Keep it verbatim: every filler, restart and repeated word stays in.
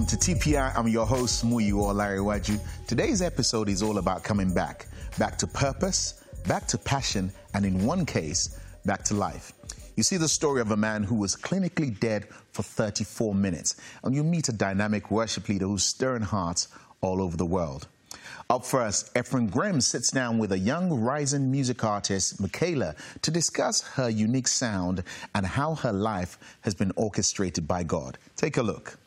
welcome to T P I. I'm your host, Muyiwa Olariwaju. Today's episode is all about coming back. Back to purpose, back to passion, and in one case, back to life. You see the story of a man who was clinically dead for thirty-four minutes, and you meet a dynamic worship leader who's stirring hearts all over the world. Up first, Ephraim Graham sits down with a young rising music artist, Michaela, to discuss her unique sound and how her life has been orchestrated by God. Take a look.